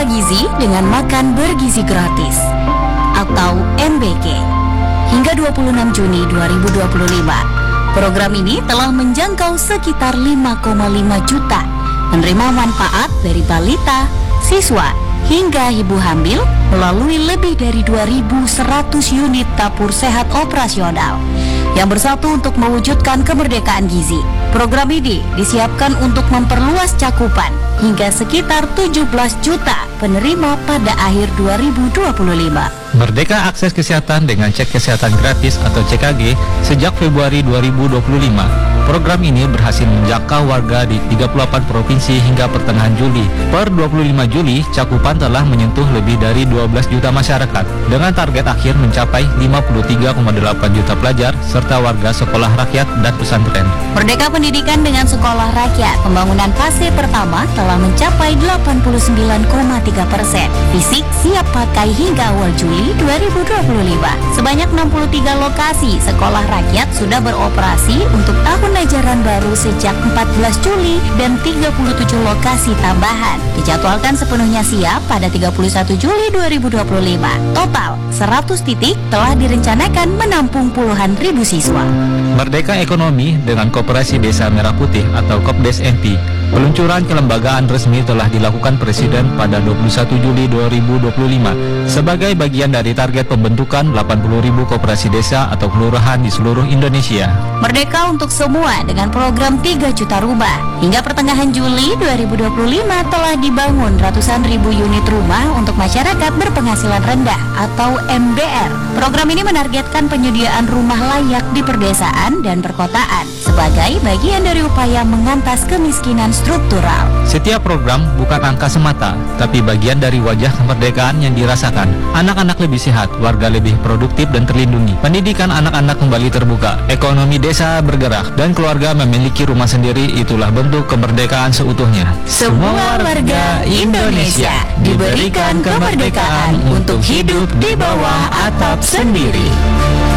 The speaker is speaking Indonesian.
gizi dengan makan bergizi gratis atau MBG. Hingga 26 Juni 2025, program ini telah menjangkau sekitar 5,5 juta penerima manfaat dari balita, siswa, hingga ibu hamil melalui lebih dari 2.100 unit dapur sehat operasional yang bersatu untuk mewujudkan kemerdekaan gizi. Program ini disiapkan untuk memperluas cakupan hingga sekitar 17 juta penerima pada akhir 2025. Merdeka Akses Kesehatan dengan Cek Kesehatan Gratis atau CKG sejak Februari 2025. Program ini berhasil menjangkau warga di 38 provinsi hingga pertengahan Juli. Per 25 Juli, cakupan telah menyentuh lebih dari 12 juta masyarakat, dengan target akhir mencapai 53,8 juta pelajar serta warga sekolah rakyat dan pesantren. Merdeka Pendidikan dengan Sekolah Rakyat pembangunan fase pertama telah mencapai 89,3%. Fisik siap pakai hingga awal Juli 2025. Sebanyak 63 lokasi sekolah rakyat sudah beroperasi untuk tahun ajaran baru sejak 14 Juli dan 37 lokasi tambahan dijadwalkan sepenuhnya siap pada 31 Juli 2025. Total 100 titik telah direncanakan menampung puluhan ribu siswa. Merdeka Ekonomi dengan Koperasi Desa Merah Putih atau Kopdes MP. Peluncuran kelembagaan resmi telah dilakukan Presiden pada 21 Juli 2025 sebagai bagian dari target pembentukan 80.000 koperasi desa atau kelurahan di seluruh Indonesia. Merdeka untuk semua dengan program 3 juta rumah. Hingga pertengahan Juli 2025 telah dibangun ratusan ribu unit rumah untuk masyarakat berpenghasilan rendah atau MBR. Program ini menargetkan penyediaan rumah layak di perdesaan dan perkotaan sebagai bagian dari upaya mengantas kemiskinan struktural. Setiap program bukan angka semata, tapi bagian dari wajah kemerdekaan yang dirasakan. Anak-anak lebih sehat, warga lebih produktif dan terlindungi. Pendidikan anak-anak kembali terbuka, ekonomi desa bergerak, dan keluarga memiliki rumah sendiri. Itulah bentuk kemerdekaan seutuhnya. Semua warga Indonesia diberikan kemerdekaan untuk hidup di bawah atap sendiri.